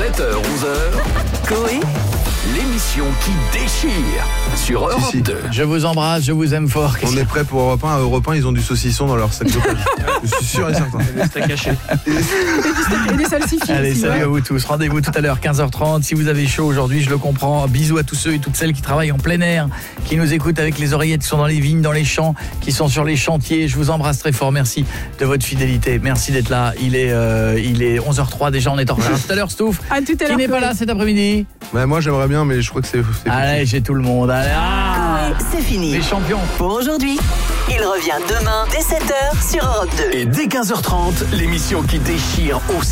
7h, 11h, Coé, l'émission qui déchire sur Europe 2. Je vous embrasse, je vous aime fort. On est prêt pour Europe 1. À Europe 1, ils ont du saucisson dans leur sac de poche. Je suis sûr et certain. C'est caché. Et des salsifis. Allez, aussi, salut ouais. à vous tous. Rendez-vous tout à l'heure, 15h30. Si vous avez chaud aujourd'hui, je le comprends. Bisous à tous ceux et toutes celles qui travaillent en plein air, qui nous écoutent avec les oreillettes, qui sont dans les vignes, dans les champs, qui sont sur les chantiers. Je vous embrasse très fort. Merci de votre fidélité. Merci d'être là. Il est 11h03 déjà, on est en retard. À tout à l'heure, Stouff. À tout à l'heure. Qui n'est pas là cet après-midi? Bah, moi, j'aimerais bien, mais je crois que c'est Allez, j'ai tout le monde. Allez, c'est fini. les champions. Pour aujourd'hui, il revient demain dès 7h sur Europe 2. Et dès 15h30, l'émission qui déchire au